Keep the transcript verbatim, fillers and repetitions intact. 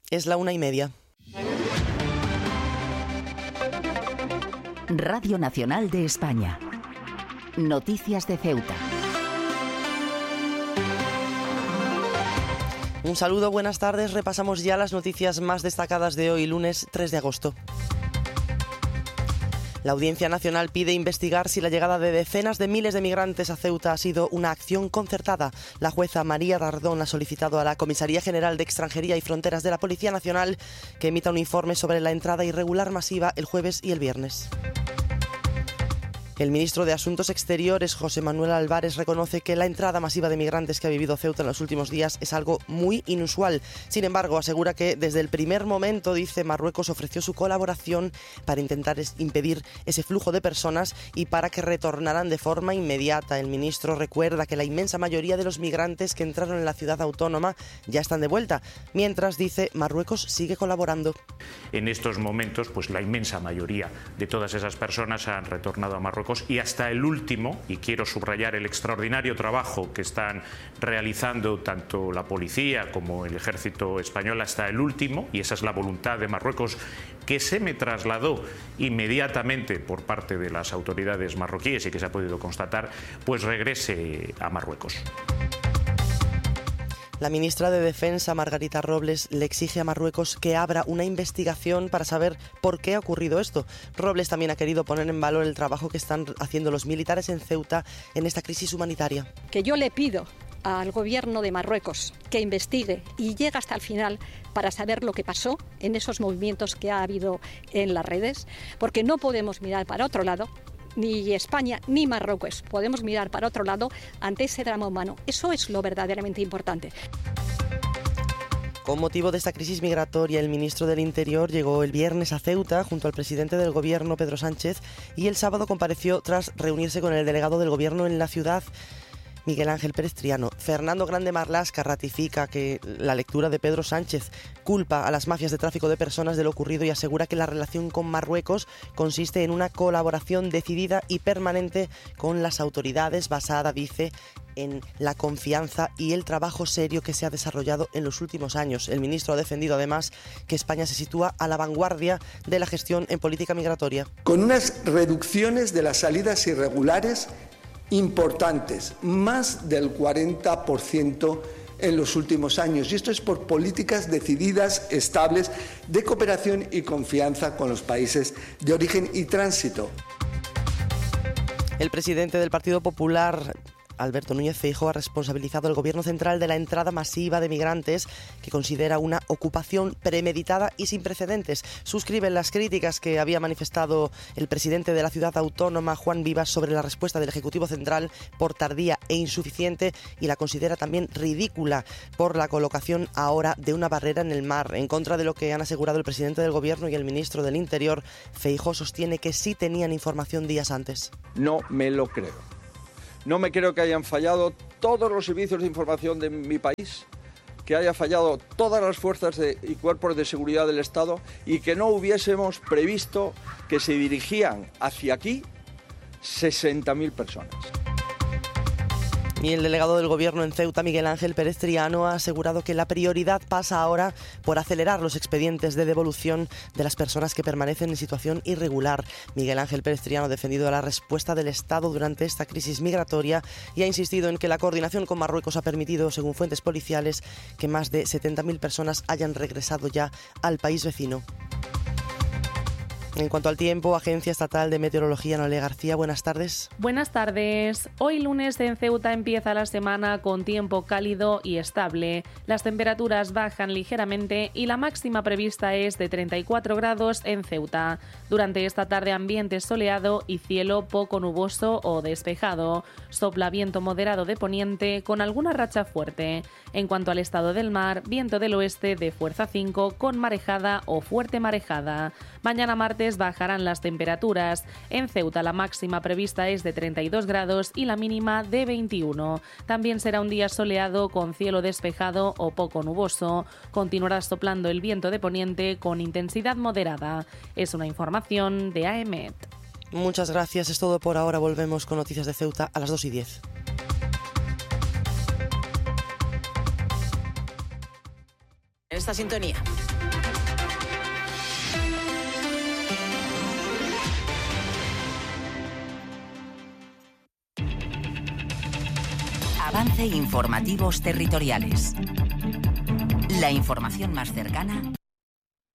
Es la una y media. Radio Nacional de España. Noticias de Ceuta. Un saludo, buenas tardes. Repasamos ya las noticias más destacadas de hoy, lunes tres de agosto. La Audiencia Nacional pide investigar si la llegada de decenas de miles de migrantes a Ceuta ha sido una acción concertada. La jueza María Dardón ha solicitado a la Comisaría General de Extranjería y Fronteras de la Policía Nacional que emita un informe sobre la entrada irregular masiva el jueves y el viernes. El ministro de Asuntos Exteriores, José Manuel Álvarez, reconoce que la entrada masiva de migrantes que ha vivido Ceuta en los últimos días es algo muy inusual. Sin embargo, asegura que desde el primer momento, dice, Marruecos ofreció su colaboración para intentar impedir ese flujo de personas y para que retornaran de forma inmediata. El ministro recuerda que la inmensa mayoría de los migrantes que entraron en la ciudad autónoma ya están de vuelta, mientras, dice, Marruecos sigue colaborando. En estos momentos, pues la inmensa mayoría de todas esas personas han retornado a Marruecos y hasta el último, y quiero subrayar el extraordinario trabajo que están realizando tanto la policía como el ejército español hasta el último, y esa es la voluntad de Marruecos que se me trasladó inmediatamente por parte de las autoridades marroquíes y que se ha podido constatar, pues regrese a Marruecos. La ministra de Defensa, Margarita Robles, le exige a Marruecos que abra una investigación para saber por qué ha ocurrido esto. Robles también ha querido poner en valor el trabajo que están haciendo los militares en Ceuta en esta crisis humanitaria. Que yo le pido al gobierno de Marruecos que investigue y llegue hasta el final para saber lo que pasó en esos movimientos que ha habido en las redes, porque no podemos mirar para otro lado. Ni España ni Marruecos podemos mirar para otro lado ante ese drama humano. Eso es lo verdaderamente importante. Con motivo de esta crisis migratoria, el ministro del Interior llegó el viernes a Ceuta junto al presidente del gobierno, Pedro Sánchez, y el sábado compareció tras reunirse con el delegado del gobierno en la ciudad, Miguel Ángel Pérez Triano. Fernando Grande Marlaska ratifica que la lectura de Pedro Sánchez culpa a las mafias de tráfico de personas de lo ocurrido y asegura que la relación con Marruecos consiste en una colaboración decidida y permanente con las autoridades basada, dice, en la confianza y el trabajo serio que se ha desarrollado en los últimos años. El ministro ha defendido además que España se sitúa a la vanguardia de la gestión en política migratoria. Con unas reducciones de las salidas irregulares importantes, más del cuarenta por ciento en los últimos años, y esto es por políticas decididas, estables, de cooperación y confianza con los países de origen y tránsito. El presidente del Partido Popular, Alberto Núñez Feijóo, ha responsabilizado al Gobierno central de la entrada masiva de migrantes que considera una ocupación premeditada y sin precedentes. Suscriben las críticas que había manifestado el presidente de la ciudad autónoma, Juan Vivas, sobre la respuesta del Ejecutivo Central por tardía e insuficiente, y la considera también ridícula por la colocación ahora de una barrera en el mar. En contra de lo que han asegurado el presidente del Gobierno y el ministro del Interior, Feijóo sostiene que sí tenían información días antes. No me lo creo. No me creo que hayan fallado todos los servicios de información de mi país, que haya fallado todas las fuerzas de, y cuerpos de seguridad del Estado, y que no hubiésemos previsto que se dirigían hacia aquí sesenta mil personas. Y el delegado del Gobierno en Ceuta, Miguel Ángel Pérez Triano, ha asegurado que la prioridad pasa ahora por acelerar los expedientes de devolución de las personas que permanecen en situación irregular. Miguel Ángel Pérez Triano ha defendido la respuesta del Estado durante esta crisis migratoria y ha insistido en que la coordinación con Marruecos ha permitido, según fuentes policiales, que más de setenta mil personas hayan regresado ya al país vecino. En cuanto al tiempo, Agencia Estatal de Meteorología, Noelia García, buenas tardes. Buenas tardes. Hoy lunes en Ceuta empieza la semana con tiempo cálido y estable. Las temperaturas bajan ligeramente y la máxima prevista es de treinta y cuatro grados en Ceuta. Durante esta tarde ambiente soleado y cielo poco nuboso o despejado. Sopla viento moderado de poniente con alguna racha fuerte. En cuanto al estado del mar, viento del oeste de fuerza cinco con marejada o fuerte marejada. Mañana martes bajarán las temperaturas. En Ceuta la máxima prevista es de treinta y dos grados y la mínima de veintiuno. También será un día soleado con cielo despejado o poco nuboso. Continuará soplando el viento de poniente con intensidad moderada. Es una información de A E M E T. Muchas gracias, es todo por ahora. Volvemos con Noticias de Ceuta a las dos y diez. esta sintonía. Avance informativos territoriales. La información más cercana